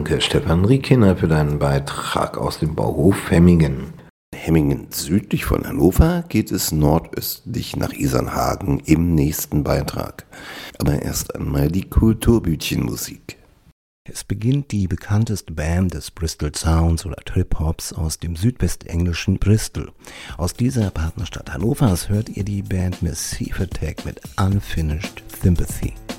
danke Stefan Riekener für deinen Beitrag aus dem Bauhof Hemmingen. Hemmingen südlich von Hannover geht es nordöstlich nach Isernhagen im nächsten Beitrag. Aber erst einmal die Kulturbütchenmusik. Es beginnt die bekannteste Band des Bristol Sounds oder Trip-Hops aus dem südwestenglischen Bristol. Aus dieser Partnerstadt Hannovers hört ihr die Band Massive Attack mit Unfinished Sympathy.